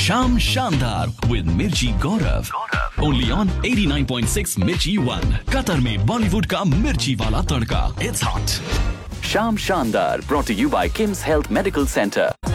शाम शानदार विद मिर्ची गौरव, ओनली ऑन 89.6 मिर्ची 1, कतर में बॉलीवुड का मिर्ची वाला तड़का. It's hot. शाम शानदार brought to you by Kim's Health Medical Center.